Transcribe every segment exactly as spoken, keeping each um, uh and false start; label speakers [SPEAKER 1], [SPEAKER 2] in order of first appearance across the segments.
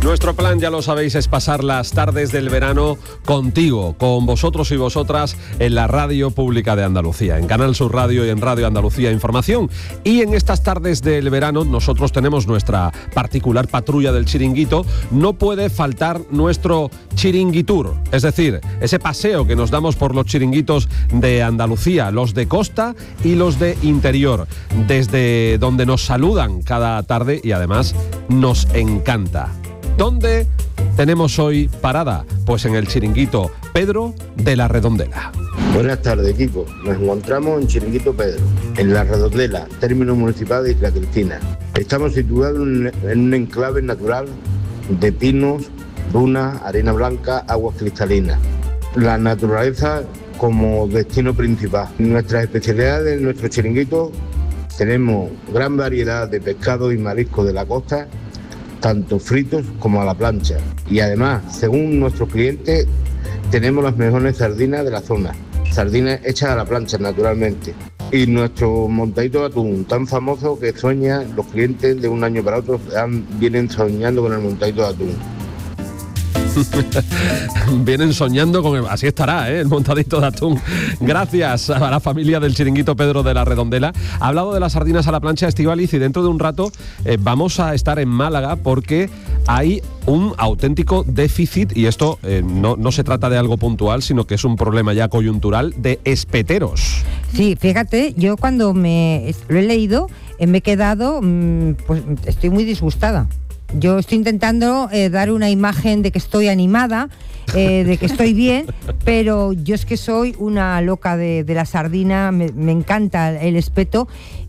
[SPEAKER 1] Nuestro plan, ya lo sabéis, es pasar las tardes del verano contigo, con vosotros y vosotras en la Radio Pública de Andalucía, en Canal Sur Radio y en Radio Andalucía Información. Y en estas tardes del verano nosotros tenemos nuestra particular patrulla del chiringuito. No puede faltar nuestro chiringuitur, es decir, ese paseo que nos damos por los chiringuitos de Andalucía, los de costa y los de interior, desde donde nos saludan cada tarde y además nos encanta. ¿Dónde tenemos hoy parada? Pues en el chiringuito Pedro de la Redondela.
[SPEAKER 2] Buenas tardes, equipo. Nos encontramos en Chiringuito Pedro, en la Redondela, término municipal de Isla Cristina. Estamos situados en un enclave natural de pinos, dunas, arena blanca, aguas cristalinas. La naturaleza como destino principal. Nuestras especialidades en nuestro chiringuito tenemos gran variedad de pescados y mariscos de la costa, tanto fritos como a la plancha. Y además, según nuestros clientes, tenemos las mejores sardinas de la zona. Sardinas hechas a la plancha, naturalmente. Y nuestro montadito de atún, tan famoso que sueñan los clientes de un año para otro, vienen soñando con el montadito de atún.
[SPEAKER 1] Vienen soñando con el... Así estará, ¿eh? El montadito de atún. Gracias a la familia del chiringuito Pedro de la Redondela. Ha hablado de las sardinas a la plancha, Estíbaliz, y dentro de un rato eh, vamos a estar en Málaga porque hay un auténtico déficit, y esto eh, no, no se trata de algo puntual, sino que es un problema ya coyuntural, de espeteros.
[SPEAKER 3] Sí, fíjate, yo cuando me lo he leído eh, me he quedado, mmm, pues estoy muy disgustada. Yo estoy intentando eh, dar una imagen de que estoy animada, eh, de que estoy bien, pero yo es que soy una loca de, de la sardina, me, me encanta el espeto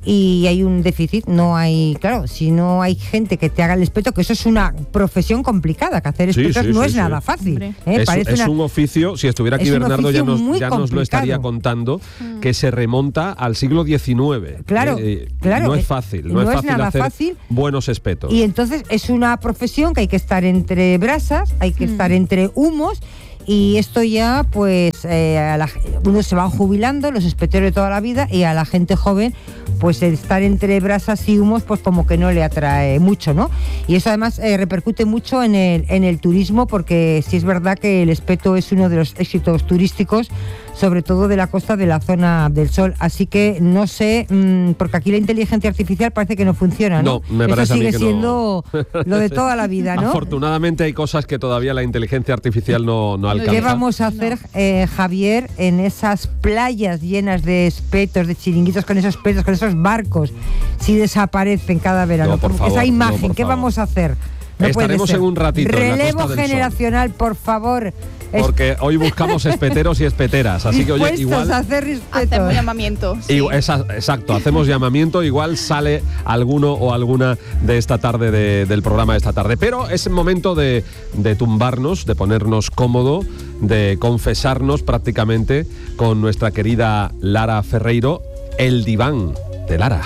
[SPEAKER 3] y hay un déficit, no hay, claro, si no hay gente que te haga el espeto, que eso es una profesión complicada, que hacer espetos sí, sí, no sí, es sí. nada fácil. ¿eh?
[SPEAKER 1] Es,
[SPEAKER 3] Parece
[SPEAKER 1] es
[SPEAKER 3] una,
[SPEAKER 1] un oficio, si estuviera aquí Bernardo ya nos, ya nos lo estaría contando, mm. que se remonta al siglo diecinueve.
[SPEAKER 3] Claro,
[SPEAKER 1] eh,
[SPEAKER 3] claro.
[SPEAKER 1] No es fácil, no,
[SPEAKER 3] no
[SPEAKER 1] es
[SPEAKER 3] es
[SPEAKER 1] fácil
[SPEAKER 3] nada
[SPEAKER 1] hacer
[SPEAKER 3] fácil.
[SPEAKER 1] buenos espetos.
[SPEAKER 3] Y entonces es una profesión que hay que estar entre brasas, hay que mm. estar entre humos. Y esto ya, pues, eh, a la, unos se van jubilando, los espeteros de toda la vida, y a la gente joven, pues estar entre brasas y humos, pues como que no le atrae mucho, ¿no? Y eso además eh, repercute mucho en el, en el turismo, porque sí es verdad que el espeto es uno de los éxitos turísticos, sobre todo de la costa de la zona del Sol. Así que no sé, mmm, porque aquí la inteligencia artificial parece que no funciona, ¿no?
[SPEAKER 1] No, me parece
[SPEAKER 3] Eso sigue
[SPEAKER 1] a mí que
[SPEAKER 3] siendo
[SPEAKER 1] no.
[SPEAKER 3] Lo de toda la vida, ¿no?
[SPEAKER 1] Afortunadamente hay cosas que todavía la inteligencia artificial no, no alcanza.
[SPEAKER 3] ¿Qué vamos a hacer, no. eh, Javier, en esas playas llenas de espetos, de chiringuitos con esos espetos, con esos barcos, si desaparecen cada verano?
[SPEAKER 1] No, por favor,
[SPEAKER 3] esa imagen,
[SPEAKER 1] no,
[SPEAKER 3] ¿qué
[SPEAKER 1] favor.
[SPEAKER 3] vamos a hacer? No
[SPEAKER 1] Estaremos en un ratito.
[SPEAKER 3] Relevo
[SPEAKER 1] en la Costa del
[SPEAKER 3] generacional,
[SPEAKER 1] Sol.
[SPEAKER 3] por favor.
[SPEAKER 1] Porque hoy buscamos espeteros y espeteras, así que oye, igual
[SPEAKER 3] a hacer
[SPEAKER 4] hacemos llamamiento. Sí.
[SPEAKER 1] Igual, esa, exacto, hacemos llamamiento, igual sale alguno o alguna de esta tarde de, del programa de esta tarde. Pero es el momento de, de tumbarnos, de ponernos cómodo, de confesarnos prácticamente con nuestra querida Lara Ferreiro, el diván de Lara.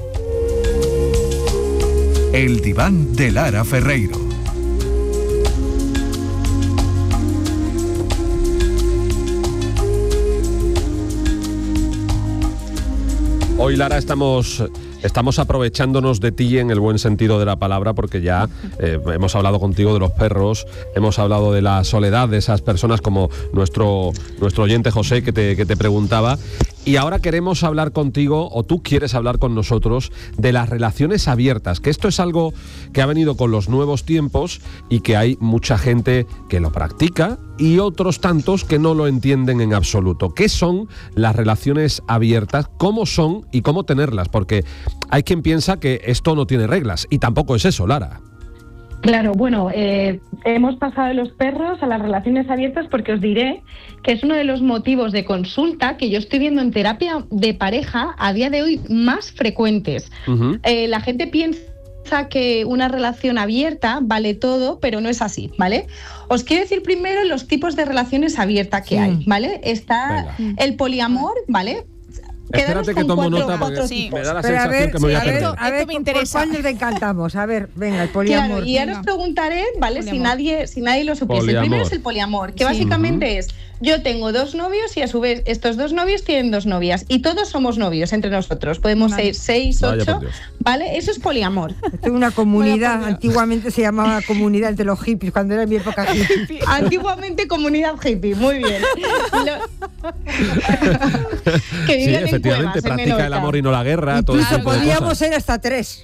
[SPEAKER 5] El diván de Lara Ferreiro.
[SPEAKER 1] Hoy, Lara, estamos, estamos aprovechándonos de ti en el buen sentido de la palabra, porque ya eh, hemos hablado contigo de los perros, hemos hablado de la soledad de esas personas, como nuestro, nuestro oyente José que te, que te preguntaba. Y ahora queremos hablar contigo, o tú quieres hablar con nosotros, de las relaciones abiertas, que esto es algo que ha venido con los nuevos tiempos y que hay mucha gente que lo practica y otros tantos que no lo entienden en absoluto. ¿Qué son las relaciones abiertas? ¿Cómo son y cómo tenerlas? Porque hay quien piensa que esto no tiene reglas, y tampoco es eso, Lara.
[SPEAKER 6] Claro, bueno, eh, hemos pasado de los perros a las relaciones abiertas, porque os diré que es uno de los motivos de consulta que yo estoy viendo en terapia de pareja a día de hoy más frecuentes. Uh-huh. Eh, la gente piensa que una relación abierta vale todo, pero no es así, ¿vale? Os quiero decir primero los tipos de relaciones abiertas que sí. hay, ¿vale? Está Venga. el poliamor, ¿vale?
[SPEAKER 1] Espérate que tomo
[SPEAKER 6] cuatro,
[SPEAKER 1] nota porque
[SPEAKER 6] sí.
[SPEAKER 1] me da la
[SPEAKER 3] Pero
[SPEAKER 1] sensación
[SPEAKER 3] ver,
[SPEAKER 1] que me voy a
[SPEAKER 3] sí,
[SPEAKER 1] perder.
[SPEAKER 3] A ver, a ver,
[SPEAKER 4] me interesa.
[SPEAKER 3] ¿por cuál nos encantamos? A ver, venga, el poliamor.
[SPEAKER 6] Claro, y ahora os preguntaré, ¿vale? Si nadie, si nadie lo supiese.
[SPEAKER 1] Poliamor.
[SPEAKER 6] El primero es el poliamor, que
[SPEAKER 1] sí.
[SPEAKER 6] básicamente
[SPEAKER 1] uh-huh.
[SPEAKER 6] es yo tengo dos novios y a su vez estos dos novios tienen dos novias y todos somos novios entre nosotros. Podemos
[SPEAKER 4] Vale.
[SPEAKER 6] ser seis,
[SPEAKER 1] Vaya
[SPEAKER 6] ocho,
[SPEAKER 1] por Dios.
[SPEAKER 6] ¿vale? Eso es poliamor.
[SPEAKER 3] Esto es una comunidad,
[SPEAKER 4] Vaya por Dios.
[SPEAKER 3] antiguamente se llamaba comunidad entre los hippies, cuando era mi época hippie.
[SPEAKER 6] Antiguamente comunidad hippie, muy bien. Lo- que
[SPEAKER 1] Sí,
[SPEAKER 6] viven en
[SPEAKER 1] efectivamente,
[SPEAKER 6] cuevas, en
[SPEAKER 1] practica el
[SPEAKER 6] Menorca.
[SPEAKER 1] amor y no la guerra. Todo
[SPEAKER 3] Incluso
[SPEAKER 1] ese tipo de
[SPEAKER 3] podíamos
[SPEAKER 1] cosas.
[SPEAKER 3] ser hasta tres.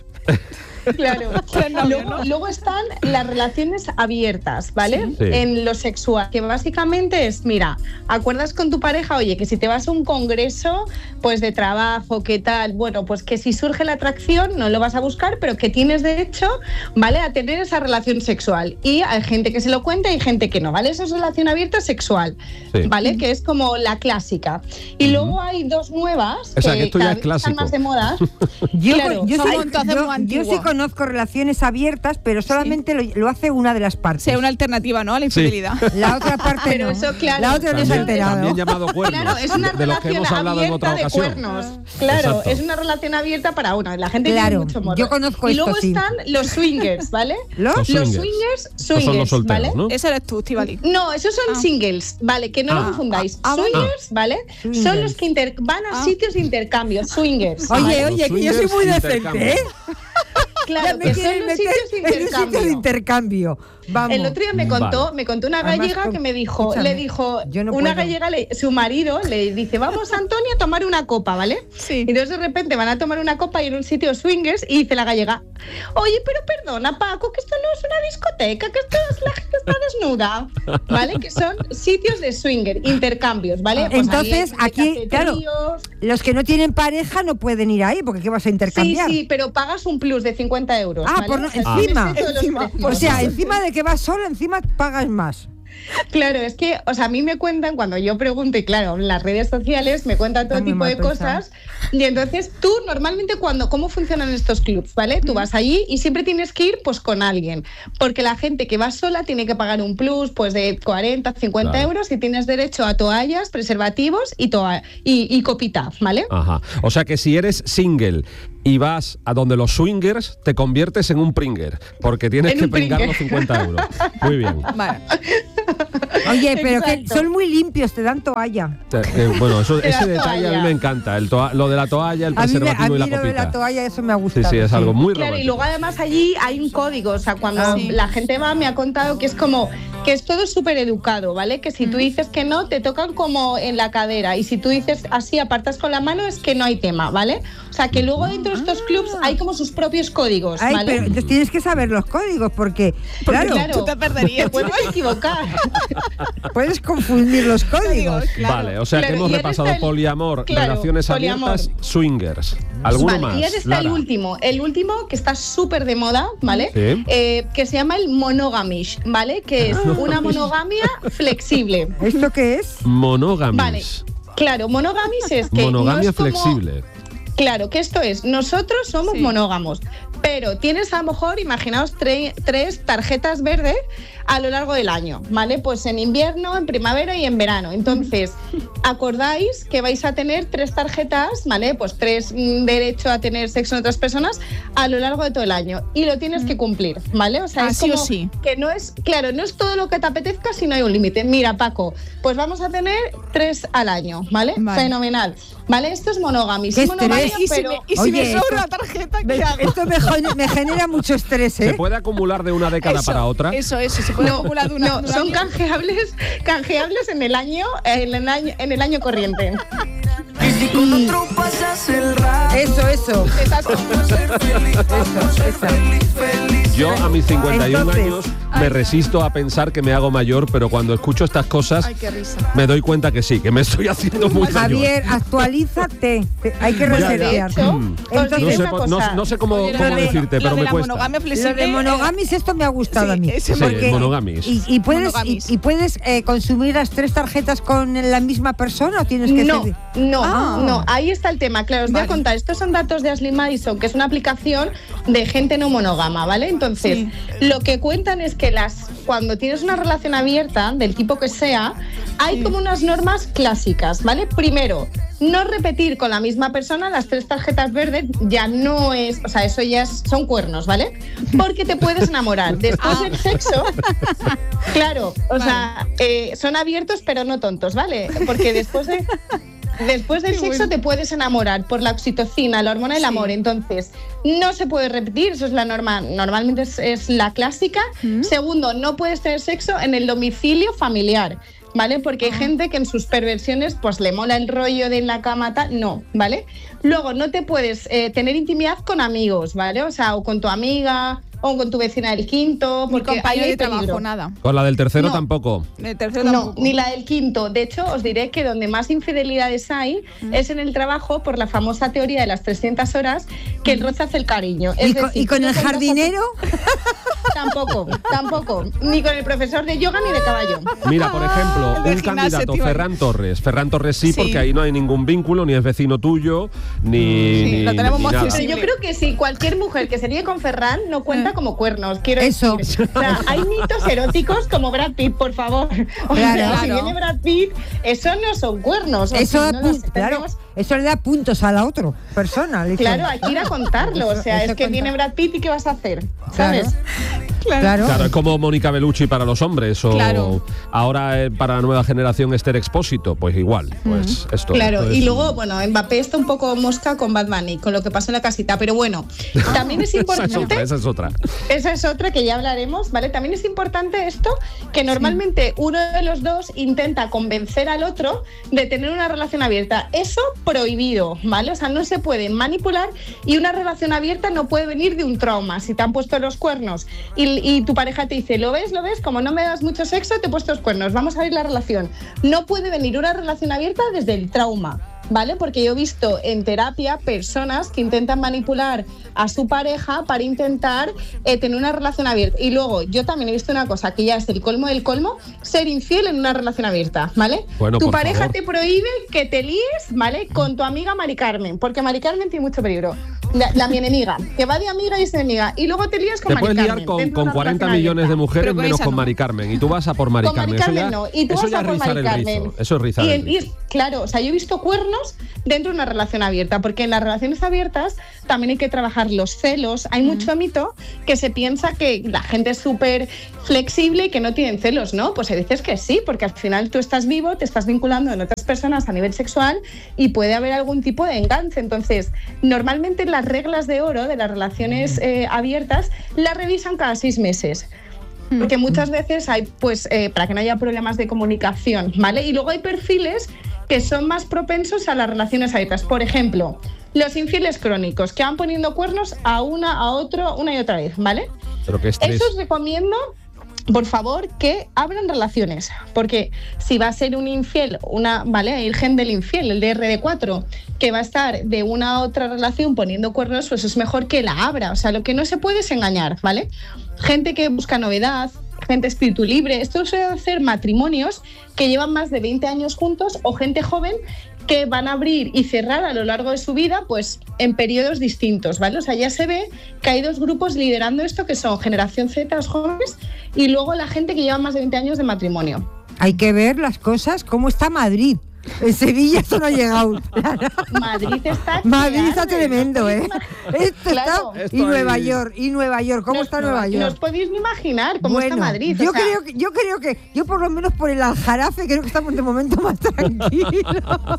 [SPEAKER 6] Claro.
[SPEAKER 4] Tres novios,
[SPEAKER 6] luego,
[SPEAKER 4] ¿no?
[SPEAKER 6] luego están las relaciones abiertas, ¿vale?
[SPEAKER 1] Sí.
[SPEAKER 6] En lo sexual, que básicamente es, mira, acuerdas con tu pareja, oye, que si te vas a un congreso, pues de trabajo, ¿qué tal? Bueno, pues que si surge la atracción, no lo vas a buscar, pero que tienes derecho, ¿vale? A tener esa relación sexual. Y hay gente que se lo cuenta y hay gente que no, ¿vale? Eso es relación abierta sexual,
[SPEAKER 1] Sí.
[SPEAKER 6] ¿vale? Que es como la clásica. Y luego hay dos nuevas,
[SPEAKER 1] O sea, que esto ya
[SPEAKER 6] cada
[SPEAKER 1] es
[SPEAKER 6] vez
[SPEAKER 1] clásico.
[SPEAKER 6] están más de moda.
[SPEAKER 3] Yo,
[SPEAKER 6] Claro,
[SPEAKER 3] yo,
[SPEAKER 4] son
[SPEAKER 3] sí,
[SPEAKER 4] entonces
[SPEAKER 3] yo-
[SPEAKER 4] muy
[SPEAKER 3] yo sí
[SPEAKER 4] antiguos.
[SPEAKER 3] conozco relaciones abiertas, pero solamente lo, lo hace una de las partes.
[SPEAKER 4] Sea una alternativa, ¿no? A la infidelidad.
[SPEAKER 3] La otra parte
[SPEAKER 6] Pero
[SPEAKER 3] no.
[SPEAKER 6] eso, claro,
[SPEAKER 3] la otra no se ha
[SPEAKER 1] También,
[SPEAKER 3] enterado.
[SPEAKER 1] también llamado cuernos,
[SPEAKER 6] Claro, es una
[SPEAKER 1] de los que
[SPEAKER 6] relación
[SPEAKER 1] hemos hablado en
[SPEAKER 6] abierta
[SPEAKER 1] otra
[SPEAKER 6] de
[SPEAKER 1] ocasión.
[SPEAKER 6] cuernos. Claro,
[SPEAKER 1] Exacto.
[SPEAKER 6] es una relación abierta para una. La gente
[SPEAKER 3] Claro,
[SPEAKER 6] tiene mucho morro.
[SPEAKER 3] yo conozco
[SPEAKER 6] Y
[SPEAKER 3] esto,
[SPEAKER 6] luego
[SPEAKER 3] sí.
[SPEAKER 6] están los swingers, ¿vale?
[SPEAKER 3] ¿Los?
[SPEAKER 1] Los
[SPEAKER 6] Los
[SPEAKER 1] swingers.
[SPEAKER 6] swingers,
[SPEAKER 1] Estos son los
[SPEAKER 6] swingers,
[SPEAKER 1] solteros,
[SPEAKER 6] ¿vale?
[SPEAKER 1] ¿no?
[SPEAKER 4] Ese eres tú, Estivali.
[SPEAKER 6] No, esos son
[SPEAKER 4] Ah.
[SPEAKER 6] singles, ¿vale? Que no
[SPEAKER 1] Ah.
[SPEAKER 6] lo confundáis.
[SPEAKER 4] Ah, ah, vale.
[SPEAKER 6] Swingers, ¿vale?
[SPEAKER 3] Swingers.
[SPEAKER 6] Son los que inter- van a
[SPEAKER 4] Ah.
[SPEAKER 6] sitios de intercambio, swingers.
[SPEAKER 3] Oye,
[SPEAKER 6] ¿vale?
[SPEAKER 1] Los
[SPEAKER 3] oye, que yo soy
[SPEAKER 1] swingers
[SPEAKER 3] muy decente,
[SPEAKER 1] intercambian.
[SPEAKER 3] ¿eh?
[SPEAKER 6] Claro,
[SPEAKER 3] Ya me
[SPEAKER 6] que son
[SPEAKER 3] quieren
[SPEAKER 6] los
[SPEAKER 3] meter
[SPEAKER 6] sitios de
[SPEAKER 3] en un sitio de
[SPEAKER 6] intercambio.
[SPEAKER 3] intercambio. Vamos.
[SPEAKER 6] El otro día me contó,
[SPEAKER 1] Vale.
[SPEAKER 6] me contó una
[SPEAKER 3] Además,
[SPEAKER 6] gallega
[SPEAKER 3] con-
[SPEAKER 6] que me dijo,
[SPEAKER 3] escúchame,
[SPEAKER 6] le dijo,
[SPEAKER 3] yo no
[SPEAKER 6] una
[SPEAKER 3] puedo.
[SPEAKER 6] gallega, le- su marido le dice, vamos Antonio a tomar una copa, ¿vale?
[SPEAKER 4] Sí.
[SPEAKER 6] Y entonces de repente van a tomar una copa y en un sitio swingers y dice la gallega, oye, pero perdona Paco, que esto no es una discoteca, que esto es la gente está desnuda, ¿vale? Que son sitios de swinger, intercambios, ¿vale? Pues ahí hay
[SPEAKER 3] Entonces,
[SPEAKER 6] gente que
[SPEAKER 3] aquí,
[SPEAKER 6] hace
[SPEAKER 3] claro,
[SPEAKER 6] tríos.
[SPEAKER 3] los que no tienen pareja no pueden ir ahí, porque ¿qué vas a
[SPEAKER 6] Sí,
[SPEAKER 3] intercambiar?
[SPEAKER 6] sí, pero pagas un plus de cincuenta euros.
[SPEAKER 3] Ah,
[SPEAKER 6] ¿vale?
[SPEAKER 3] por no-
[SPEAKER 6] O sea,
[SPEAKER 3] encima.
[SPEAKER 6] tienes todos los
[SPEAKER 4] Encima.
[SPEAKER 6] precios.
[SPEAKER 3] O sea, encima de que vas solo, encima pagas más.
[SPEAKER 6] Claro, es que, o sea, a mí me cuentan cuando yo pregunto, y claro, en las redes sociales me cuentan todo
[SPEAKER 3] Está muy
[SPEAKER 6] tipo de
[SPEAKER 3] mal pensado.
[SPEAKER 6] cosas. Y entonces tú, normalmente, cuando, ¿cómo funcionan estos clubs? ¿Vale? Tú vas allí y siempre tienes que ir pues con alguien. Porque la gente que va sola tiene que pagar un plus pues de cuarenta, cincuenta
[SPEAKER 1] Claro.
[SPEAKER 6] euros y tienes derecho a toallas, preservativos y, toa y, y copita, ¿vale?
[SPEAKER 1] Ajá. O sea que si eres single y vas a donde los swingers, te conviertes en un pringer, porque tienes
[SPEAKER 6] En
[SPEAKER 1] que
[SPEAKER 6] un
[SPEAKER 1] pringar
[SPEAKER 6] pringer.
[SPEAKER 1] los cincuenta euros. Muy bien.
[SPEAKER 4] Vale.
[SPEAKER 3] Oye, pero que
[SPEAKER 6] Exacto.
[SPEAKER 3] son muy limpios, te dan toalla.
[SPEAKER 1] Eh, eh, bueno, eso,
[SPEAKER 6] De la
[SPEAKER 1] ese detalle a mí
[SPEAKER 6] toalla.
[SPEAKER 1] me encanta. El toa- lo de la toalla, el
[SPEAKER 3] A mí, me- a
[SPEAKER 1] preservativo
[SPEAKER 3] mí
[SPEAKER 1] y la
[SPEAKER 3] lo de
[SPEAKER 1] copita.
[SPEAKER 3] la toalla, eso me ha
[SPEAKER 1] Sí,
[SPEAKER 3] gustado.
[SPEAKER 1] sí, es algo muy
[SPEAKER 6] Claro, y
[SPEAKER 1] romántico.
[SPEAKER 6] luego además allí hay un código, o sea, cuando
[SPEAKER 4] Ah, sí.
[SPEAKER 6] la gente va me ha contado que es como que es todo súper educado, ¿vale? Que si tú dices que no, te tocan como en la cadera y si tú dices así, apartas con la mano, es que no hay tema, ¿vale? O sea, que luego dentro de estos clubs hay como sus propios códigos,
[SPEAKER 3] Ay,
[SPEAKER 6] ¿vale?
[SPEAKER 3] pero entonces tienes que saber los códigos, porque,
[SPEAKER 6] Porque,
[SPEAKER 3] claro,
[SPEAKER 6] claro,
[SPEAKER 4] Tú te perderías.
[SPEAKER 6] te puedes equivocar.
[SPEAKER 3] puedes confundir los códigos.
[SPEAKER 4] Claro.
[SPEAKER 1] Vale, o sea
[SPEAKER 6] Claro,
[SPEAKER 1] que hemos
[SPEAKER 6] y ahora
[SPEAKER 1] repasado
[SPEAKER 6] está el-
[SPEAKER 1] poliamor,
[SPEAKER 6] claro,
[SPEAKER 1] relaciones
[SPEAKER 6] poliamor.
[SPEAKER 1] abiertas, swingers. ¿Alguno
[SPEAKER 6] Vale,
[SPEAKER 1] más?
[SPEAKER 6] y ahora está
[SPEAKER 1] Lara?
[SPEAKER 6] el último, el último que está súper de moda, ¿vale?
[SPEAKER 1] Sí.
[SPEAKER 6] Eh, que se llama el monogamish, ¿vale? Que es una monogamia flexible.
[SPEAKER 3] ¿Esto qué es?
[SPEAKER 1] Monogamis.
[SPEAKER 6] Vale, claro, monogamis es que
[SPEAKER 1] Monogamia
[SPEAKER 6] no es como-
[SPEAKER 1] flexible.
[SPEAKER 6] Claro, que esto es, nosotros somos
[SPEAKER 4] Sí.
[SPEAKER 6] monógamos, pero tienes a lo mejor, imaginaos, tre- tres tarjetas verdes a lo largo del año, ¿vale? Pues en invierno, en primavera y en verano. Entonces, acordáis que vais a tener tres tarjetas, ¿vale? Pues tres mm, derecho a tener sexo con otras personas a lo largo de todo el año y lo tienes que cumplir, ¿vale? O sea,
[SPEAKER 4] Ah,
[SPEAKER 6] es
[SPEAKER 4] sí o
[SPEAKER 6] como
[SPEAKER 4] sí.
[SPEAKER 6] que no es, claro, no es todo lo que te apetezca si no hay un límite. Mira, Paco, pues vamos a tener tres al año, ¿vale?
[SPEAKER 4] Vale.
[SPEAKER 6] Fenomenal. ¿Vale? Esto es monogamia.
[SPEAKER 3] Qué
[SPEAKER 6] Sí, monogamia,
[SPEAKER 3] estrés.
[SPEAKER 4] Y si
[SPEAKER 6] pero...
[SPEAKER 4] me, y si
[SPEAKER 3] Oye,
[SPEAKER 4] me sobra
[SPEAKER 3] esto-
[SPEAKER 4] la tarjeta,
[SPEAKER 3] Me-
[SPEAKER 4] ¿qué hago?
[SPEAKER 3] esto me, gen- me genera mucho estrés,
[SPEAKER 1] ¿Se
[SPEAKER 3] ¿eh?
[SPEAKER 1] puede acumular de una década
[SPEAKER 4] Eso,
[SPEAKER 1] para otra?
[SPEAKER 4] Eso, eso. Se puede
[SPEAKER 6] No,
[SPEAKER 4] acumular de una.
[SPEAKER 6] no,
[SPEAKER 4] de un
[SPEAKER 6] son
[SPEAKER 4] año.
[SPEAKER 6] canjeables, canjeables en el año, en el año, en el año corriente.
[SPEAKER 3] Eso, eso.
[SPEAKER 6] Exacto.
[SPEAKER 3] Eso, eso.
[SPEAKER 1] Yo a mis cincuenta y un
[SPEAKER 3] Entonces-
[SPEAKER 1] años me resisto a pensar que me hago mayor, pero cuando escucho estas cosas
[SPEAKER 4] Ay, qué risa.
[SPEAKER 1] me doy cuenta que sí, que me estoy haciendo muy mayor.
[SPEAKER 3] Javier, actualízate. Te- Hay que
[SPEAKER 1] Ya, ya.
[SPEAKER 3] resetear.
[SPEAKER 6] De hecho,
[SPEAKER 1] Mm.
[SPEAKER 6] os
[SPEAKER 1] No
[SPEAKER 6] diré
[SPEAKER 1] sé,
[SPEAKER 6] una
[SPEAKER 1] po- no,
[SPEAKER 6] cosa.
[SPEAKER 1] no sé cómo,
[SPEAKER 4] Oye,
[SPEAKER 1] cómo
[SPEAKER 4] lo de-
[SPEAKER 1] decirte,
[SPEAKER 4] lo
[SPEAKER 1] pero
[SPEAKER 4] de
[SPEAKER 1] me
[SPEAKER 4] la
[SPEAKER 1] cuesta.
[SPEAKER 4] monogamia
[SPEAKER 3] Lo
[SPEAKER 4] flexible.
[SPEAKER 3] de monogamis, esto me ha gustado
[SPEAKER 4] Sí,
[SPEAKER 3] a mí.
[SPEAKER 4] ese
[SPEAKER 1] Sí,
[SPEAKER 4] porque-
[SPEAKER 1] monogamis.
[SPEAKER 3] ¿Y, y puedes, y,
[SPEAKER 4] Monogamis.
[SPEAKER 3] y puedes eh, consumir las tres tarjetas con la misma persona o tienes que
[SPEAKER 6] No,
[SPEAKER 3] ser-
[SPEAKER 6] no,
[SPEAKER 3] Ah.
[SPEAKER 6] no, ahí está el tema. Claro, os voy a
[SPEAKER 4] Vale.
[SPEAKER 6] contar. Estos son datos de Ashley Madison, que es una aplicación de gente no monógama, ¿vale? Entonces, Entonces,
[SPEAKER 4] Sí.
[SPEAKER 6] lo que cuentan es que las cuando tienes una relación abierta, del tipo que sea, hay
[SPEAKER 4] Sí.
[SPEAKER 6] como unas normas clásicas, ¿vale? Primero, no repetir con la misma persona las tres tarjetas verdes, ya no es, o sea, eso ya es- son cuernos, ¿vale? Porque te puedes enamorar. Después del sexo, claro, o sea, eh, son abiertos pero no tontos, ¿vale? Porque después de... Después del
[SPEAKER 4] Qué
[SPEAKER 6] sexo
[SPEAKER 4] bueno.
[SPEAKER 6] te puedes enamorar por la oxitocina, la hormona del
[SPEAKER 4] Sí.
[SPEAKER 6] amor. Entonces, no se puede repetir, eso es la norma, normalmente es, es la clásica.
[SPEAKER 4] Mm.
[SPEAKER 6] Segundo, no puedes tener sexo en el domicilio familiar, ¿vale? Porque hay
[SPEAKER 4] Ah.
[SPEAKER 6] gente que en sus perversiones pues le mola el rollo de en la cama, tal, no, ¿vale? Luego, no te puedes eh, tener intimidad con amigos, ¿vale? O sea, o con tu amiga, o con tu vecina del quinto,
[SPEAKER 4] Mi
[SPEAKER 6] porque ahí
[SPEAKER 4] compañero
[SPEAKER 6] hay
[SPEAKER 4] de trabajo,
[SPEAKER 6] peligro.
[SPEAKER 4] nada.
[SPEAKER 1] Con la del tercero
[SPEAKER 6] No.
[SPEAKER 1] tampoco.
[SPEAKER 4] El tercero
[SPEAKER 6] No,
[SPEAKER 4] tampoco.
[SPEAKER 6] ni la del quinto. De hecho, os diré que donde más infidelidades hay es en el trabajo por la famosa teoría de las trescientas horas, que el roce hace el cariño. Es
[SPEAKER 3] ¿Y con,
[SPEAKER 6] decir,
[SPEAKER 3] y con
[SPEAKER 6] no
[SPEAKER 3] el
[SPEAKER 6] cuentas a tu-
[SPEAKER 3] jardinero?
[SPEAKER 6] Tampoco, tampoco. Ni con el profesor de yoga ni de caballo.
[SPEAKER 1] Mira, por ejemplo,
[SPEAKER 4] El de
[SPEAKER 1] un
[SPEAKER 4] gimnasio,
[SPEAKER 1] candidato,
[SPEAKER 4] tío.
[SPEAKER 1] Ferran Torres. Ferran Torres sí,
[SPEAKER 4] Sí.
[SPEAKER 1] porque ahí no hay ningún vínculo, ni es vecino tuyo, ni.
[SPEAKER 4] Sí,
[SPEAKER 1] ni-
[SPEAKER 4] lo tenemos
[SPEAKER 1] ni
[SPEAKER 4] más
[SPEAKER 1] nada.
[SPEAKER 6] Pero
[SPEAKER 4] accesible.
[SPEAKER 6] yo creo que sí, cualquier mujer que se líe con Ferran no cuenta
[SPEAKER 4] Eh.
[SPEAKER 6] como cuernos. Quiero
[SPEAKER 3] Eso.
[SPEAKER 6] decir, o sea, hay mitos eróticos como Brad Pitt, por favor. O
[SPEAKER 3] Claro.
[SPEAKER 6] sea, si
[SPEAKER 4] Claro.
[SPEAKER 6] viene Brad Pitt, eso no son cuernos. o
[SPEAKER 3] Eso,
[SPEAKER 6] si
[SPEAKER 3] da
[SPEAKER 6] no los
[SPEAKER 3] pu- claro,
[SPEAKER 6] tenemos-
[SPEAKER 3] eso le da puntos a la otra persona. le dicen.
[SPEAKER 6] Claro, hay que ir a contarlo. O sea,
[SPEAKER 3] Eso
[SPEAKER 6] es que
[SPEAKER 3] cuenta.
[SPEAKER 6] viene Brad Pitt y ¿qué vas a hacer?
[SPEAKER 3] Claro.
[SPEAKER 6] ¿Sabes?
[SPEAKER 4] Claro.
[SPEAKER 3] Claro.
[SPEAKER 1] Claro, es como Mónica Bellucci para los hombres o
[SPEAKER 4] Claro.
[SPEAKER 1] ahora eh, para la nueva generación Esther Expósito, pues igual, pues esto.
[SPEAKER 6] Claro,
[SPEAKER 1] esto
[SPEAKER 6] y
[SPEAKER 1] es-
[SPEAKER 6] luego, bueno, Mbappé está un poco mosca con Bad Bunny, con lo que pasó en la casita, pero bueno, también es
[SPEAKER 1] esa es otra,
[SPEAKER 6] importante,
[SPEAKER 1] esa es otra.
[SPEAKER 6] esa es otra que ya hablaremos, ¿vale? También es importante esto, que normalmente uno de los dos intenta convencer al otro de tener una relación abierta. Eso prohibido, ¿vale? O sea, no se puede manipular y una relación abierta no puede venir de un trauma. Si te han puesto los cuernos y, y tu pareja te dice, ¿lo ves? ¿Lo ves? Como no me das mucho sexo, te he puesto los cuernos, vamos a abrir la relación. No puede venir una relación abierta desde el trauma. ¿Vale? Porque yo he visto en terapia personas que intentan manipular a su pareja para intentar eh, tener una relación abierta. Y luego, yo también he visto una cosa que ya es el colmo del colmo, ser infiel en una relación abierta, ¿vale?
[SPEAKER 1] Bueno,
[SPEAKER 6] tu
[SPEAKER 1] por
[SPEAKER 6] pareja
[SPEAKER 1] favor.
[SPEAKER 6] te prohíbe que te líes, ¿vale? Con tu amiga Mari Carmen, porque Mari Carmen tiene mucho peligro. La, la mi enemiga, que va de amiga y es enemiga. Y luego te lías con
[SPEAKER 1] Te
[SPEAKER 6] Mari
[SPEAKER 1] puedes
[SPEAKER 6] Carmen.
[SPEAKER 1] liar con,
[SPEAKER 6] dentro de
[SPEAKER 1] con
[SPEAKER 6] una
[SPEAKER 1] cuarenta
[SPEAKER 6] relación
[SPEAKER 1] millones de
[SPEAKER 6] abierta.
[SPEAKER 1] mujeres
[SPEAKER 4] Pero con
[SPEAKER 1] menos
[SPEAKER 4] esa
[SPEAKER 1] con
[SPEAKER 4] no.
[SPEAKER 1] Mari Carmen. Y tú vas a por Mari
[SPEAKER 6] Con Mari
[SPEAKER 1] Carmen. Eso
[SPEAKER 6] Carmen
[SPEAKER 1] ya,
[SPEAKER 6] no. Y tú
[SPEAKER 1] eso
[SPEAKER 6] vas
[SPEAKER 1] ya
[SPEAKER 6] a
[SPEAKER 1] es
[SPEAKER 6] por
[SPEAKER 1] rizar
[SPEAKER 6] Mari
[SPEAKER 1] el
[SPEAKER 6] Carmen.
[SPEAKER 1] rizo. Eso es rizar
[SPEAKER 6] Y,
[SPEAKER 1] el
[SPEAKER 6] y-
[SPEAKER 1] rizo.
[SPEAKER 6] claro, o sea, yo he visto cuernos dentro de una relación abierta, porque en las relaciones abiertas también hay que trabajar los celos. Hay mucho mito que se piensa que la gente es súper flexible y que no tienen celos, ¿no? Pues hay veces que sí, porque al final tú estás vivo, te estás vinculando en otras personas a nivel sexual y puede haber algún tipo de enganche. Entonces, normalmente las reglas de oro de las relaciones eh, abiertas las revisan cada seis meses. Porque muchas veces hay, pues, eh, para que no haya problemas de comunicación, ¿vale? Y luego hay perfiles que son más propensos a las relaciones abiertas. Por ejemplo, los infieles crónicos, que van poniendo cuernos a una, a otro, una y otra vez, ¿vale?
[SPEAKER 1] Pero qué estrés.
[SPEAKER 6] Eso os recomiendo, por favor, que abran relaciones, porque si va a ser un infiel, una, ¿vale? El gen del infiel, el D R D cuatro, que va a estar de una a otra relación poniendo cuernos, pues es mejor que la abra. O sea, lo que no se puede es engañar, ¿vale? Gente que busca novedad, gente espíritu libre. Esto suele hacer matrimonios que llevan más de veinte años juntos o gente joven que van a abrir y cerrar a lo largo de su vida, pues en periodos distintos, ¿vale? O sea, ya se ve que hay dos grupos liderando esto, que son generación Z, los jóvenes, y luego la gente que lleva más de veinte años de matrimonio.
[SPEAKER 3] Hay que ver las cosas, cómo está Madrid. En Sevilla esto no ha llegado.
[SPEAKER 6] Madrid está
[SPEAKER 3] Madrid
[SPEAKER 6] que
[SPEAKER 3] está
[SPEAKER 6] arde,
[SPEAKER 3] tremendo,
[SPEAKER 6] ¿no?
[SPEAKER 3] ¿eh? Esto
[SPEAKER 6] Claro.
[SPEAKER 3] está...
[SPEAKER 1] Esto
[SPEAKER 3] Y Nueva
[SPEAKER 1] ahí-
[SPEAKER 3] York, y Nueva York, ¿cómo
[SPEAKER 6] No-
[SPEAKER 3] está Nueva
[SPEAKER 6] No os
[SPEAKER 3] York?
[SPEAKER 6] podéis ni imaginar cómo está Madrid.
[SPEAKER 3] Yo
[SPEAKER 6] o sea,
[SPEAKER 3] creo que, yo creo que, yo por lo menos por el Aljarafe creo que estamos de momento más tranquilos.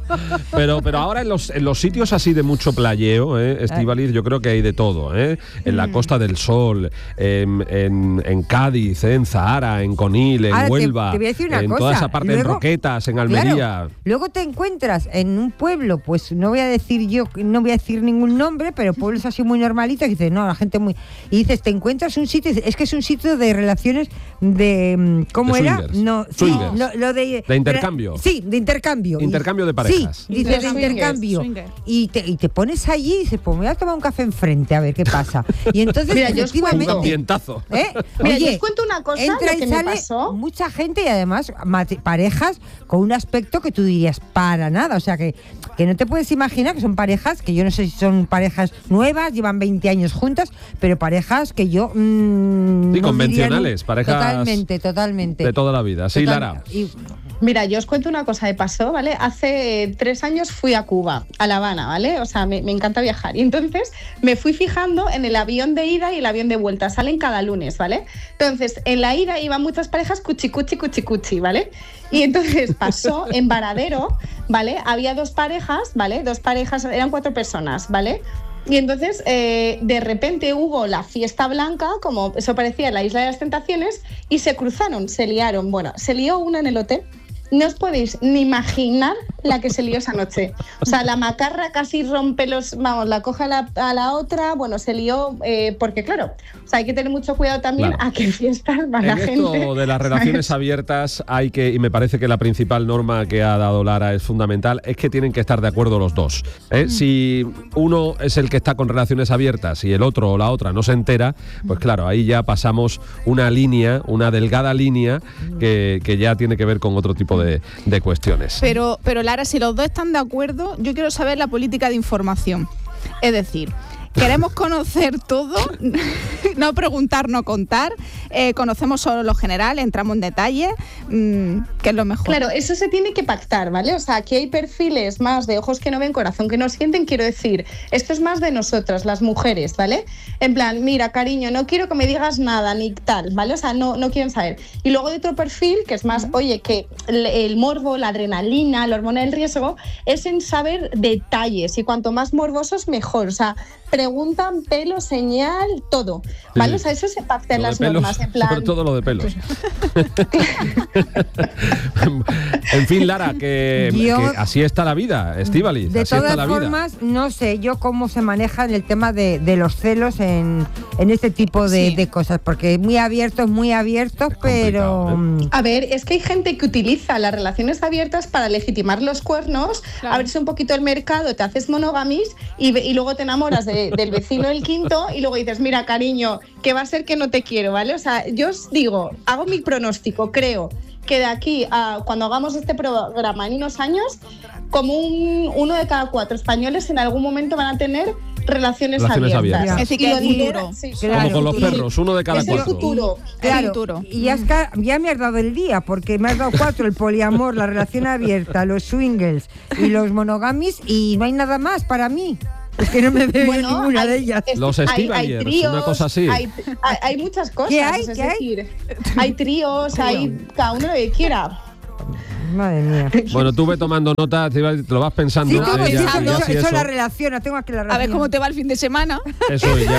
[SPEAKER 1] Pero, pero ahora en los, en los sitios así de mucho playeo, ¿eh? Estíbaliz, yo creo que hay de todo, ¿eh? En
[SPEAKER 3] Mm.
[SPEAKER 1] la Costa del Sol, en, en, en Cádiz, ¿eh? En Zahara, en Conil, en
[SPEAKER 3] Ahora, te-
[SPEAKER 1] Huelva,
[SPEAKER 3] te voy a decir una
[SPEAKER 1] en
[SPEAKER 3] cosa.
[SPEAKER 1] toda esa parte, en
[SPEAKER 3] Luego-
[SPEAKER 1] Roquetas, en Almería.
[SPEAKER 3] Claro, luego te encuentras en un pueblo, pues no voy a decir yo, no voy a decir ningún nombre, pero pueblos así muy normalitos, y dices, no, la gente muy... Y dices, te encuentras un sitio, y dices, es que es un sitio de relaciones de... mm, ¿Cómo
[SPEAKER 1] De
[SPEAKER 3] era?
[SPEAKER 1] swingers.
[SPEAKER 3] No, sí,
[SPEAKER 1] Swingers.
[SPEAKER 3] lo, lo de...
[SPEAKER 1] De intercambio.
[SPEAKER 3] Sí, de intercambio.
[SPEAKER 1] Intercambio de parejas.
[SPEAKER 3] Sí, dices de
[SPEAKER 6] Swingers,
[SPEAKER 3] intercambio.
[SPEAKER 4] swingers.
[SPEAKER 3] Y te, y te pones allí y dices, pues me voy a tomar un café enfrente a ver qué pasa. Y entonces,
[SPEAKER 6] Mira, yo os
[SPEAKER 1] Un
[SPEAKER 3] efectivamente...
[SPEAKER 1] ambientazo.
[SPEAKER 3] ¿Eh?
[SPEAKER 6] Mira, yo
[SPEAKER 3] Oye,
[SPEAKER 6] os cuento una cosa,
[SPEAKER 3] entra
[SPEAKER 6] lo que
[SPEAKER 3] y
[SPEAKER 6] me
[SPEAKER 3] sale
[SPEAKER 6] pasó.
[SPEAKER 3] mucha gente y además mate- parejas con un aspecto que tú dirías para nada. O sea que que no te puedes imaginar, que son parejas, que yo no sé si son parejas nuevas, llevan veinte años juntas, pero parejas que yo... Mmm,
[SPEAKER 1] sí,
[SPEAKER 3] no
[SPEAKER 1] convencionales,
[SPEAKER 3] diría,
[SPEAKER 1] parejas...
[SPEAKER 3] Totalmente, totalmente.
[SPEAKER 1] De toda la vida. Sí,
[SPEAKER 3] Total,
[SPEAKER 1] Lara.
[SPEAKER 3] Y,
[SPEAKER 6] Mira, yo os cuento una cosa de paso, ¿vale? Hace eh, tres años fui a Cuba, a La Habana, ¿vale? O sea, me, me encanta viajar. Y entonces me fui fijando en el avión de ida y el avión de vuelta. Salen cada lunes, ¿vale? Entonces, en la ida iban muchas parejas cuchi, cuchi, cuchi, cuchi, ¿vale? Y entonces pasó en Varadero, ¿vale? Había dos parejas, ¿vale? Dos parejas, eran cuatro personas, ¿vale? Y entonces, eh, de repente hubo la fiesta blanca, como eso parecía la Isla de las Tentaciones, y se cruzaron, se liaron. Bueno, se lió una en el hotel. No os podéis ni imaginar la que se lió esa noche. O sea, la macarra casi rompe los... Vamos, la coge a la, a la otra. Bueno, se lió eh, porque, claro, o sea, hay que tener mucho cuidado también
[SPEAKER 1] Claro.
[SPEAKER 6] a qué fiestas va la
[SPEAKER 1] En
[SPEAKER 6] gente.
[SPEAKER 1] esto de las relaciones abiertas hay que, y me parece que la principal norma que ha dado Lara es fundamental, es que tienen que estar de acuerdo los dos. ¿eh? Mm. Si uno es el que está con relaciones abiertas y el otro o la otra no se entera, pues claro, ahí ya pasamos una línea, una delgada línea que, que ya tiene que ver con otro tipo de, de cuestiones.
[SPEAKER 4] Pero, pero Lara, si los dos están de acuerdo, yo quiero saber la política de información. Es decir, queremos conocer todo, no preguntar, no contar, eh, conocemos solo lo general, entramos en detalle, mmm, que es lo mejor.
[SPEAKER 6] Claro, eso se tiene que pactar, ¿vale? O sea, aquí hay perfiles más de ojos que no ven, corazón que no sienten, quiero decir, esto es más de nosotras, las mujeres, ¿vale? En plan, mira, cariño, no quiero que me digas nada, ni tal, ¿vale? O sea, no, no quieren saber. Y luego de otro perfil, que es más, uh-huh. oye, que el, el morbo, la adrenalina, la hormona del riesgo, es en saber detalles, y cuanto más morbosos, mejor, o sea, preguntan pelo, señal, todo, ¿vale? Sí. O sea, eso se pacta en las pelos, normas, en plan...
[SPEAKER 1] Sobre todo lo de pelos. En fin, Lara, que, yo, que así está la vida, Estíbaliz.
[SPEAKER 3] De
[SPEAKER 1] así
[SPEAKER 3] todas
[SPEAKER 1] está la
[SPEAKER 3] formas,
[SPEAKER 1] vida.
[SPEAKER 3] No sé yo cómo se maneja en el tema de, de los celos en, en este tipo de, sí. de cosas, porque muy abiertos, muy abiertos, es pero...
[SPEAKER 6] ¿eh? A ver, es que hay gente que utiliza las relaciones abiertas para legitimar los cuernos, claro. abrirse un poquito el mercado, te haces monogamis y, y luego te enamoras de, del vecino del quinto y luego dices, mira, cariño, que va a ser que no te quiero, ¿vale? O sea, yo os digo, hago mi pronóstico, creo que de aquí a cuando hagamos este programa en unos años, como un, uno de cada cuatro españoles en algún momento van a tener relaciones,
[SPEAKER 1] relaciones
[SPEAKER 6] abiertas.
[SPEAKER 1] abiertas.
[SPEAKER 4] Es decir, que el futuro.
[SPEAKER 6] Sí,
[SPEAKER 1] claro. Como con los perros, uno de cada
[SPEAKER 6] es
[SPEAKER 1] cuatro.
[SPEAKER 6] El futuro.
[SPEAKER 3] Claro.
[SPEAKER 4] El futuro.
[SPEAKER 3] Y ya, está, ya me has dado el día, porque me has dado cuatro, el poliamor, la relación abierta, los swingles y los monogamis, y no hay nada más para mí. Es que no me veo bueno, ninguna
[SPEAKER 6] hay,
[SPEAKER 3] de ellas.
[SPEAKER 6] Es,
[SPEAKER 1] los Estíbaliz, una cosa así.
[SPEAKER 6] Hay, hay, hay muchas cosas.
[SPEAKER 3] ¿Qué hay?
[SPEAKER 6] Es
[SPEAKER 3] ¿Qué
[SPEAKER 6] decir,
[SPEAKER 3] hay?
[SPEAKER 6] hay tríos, hay cada uno lo que quiera.
[SPEAKER 3] Madre mía.
[SPEAKER 1] Bueno, tú ve tomando nota, te lo vas pensando.
[SPEAKER 3] Sí, todo,
[SPEAKER 1] eh, ya,
[SPEAKER 3] eso,
[SPEAKER 1] ya,
[SPEAKER 3] eso,
[SPEAKER 1] si
[SPEAKER 3] eso
[SPEAKER 1] eso
[SPEAKER 3] la relaciona, tengo aquí la relación.
[SPEAKER 4] A ver cómo te va el fin de semana.
[SPEAKER 1] Eso ya.